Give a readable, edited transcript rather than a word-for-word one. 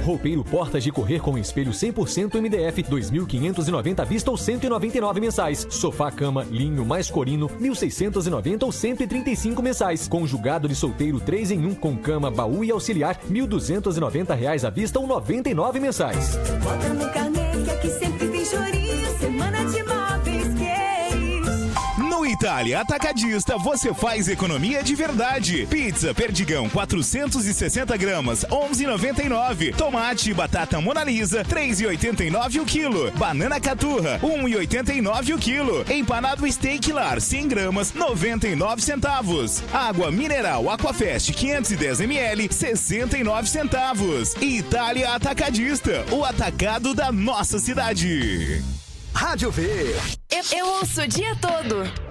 Roupeiro Portas de Correr com espelho 100% MDF, 2.590 à vista ou 199 mensais. Sofá-cama, linho mais corino, 1.690 ou 135 mensais. Conjugado de solteiro 3 em 1 com cama, baú e auxiliar, R$ 1.290 à vista ou 99 mensais. Bota no carnê que aqui sempre tem chorinho, semana de móveis No Itália Atacadista você faz economia de verdade. Pizza Perdigão 460 gramas, 11,99. Tomate e batata Mona Lisa, 3,89 o quilo. Banana Caturra, 1,89 o quilo. Empanado Steak Lar, 100 gramas, 99 centavos. Água mineral Aquafest 510 ml, 69 centavos. Itália Atacadista, o atacado da nossa cidade. Rádio V. Eu ouço o dia todo.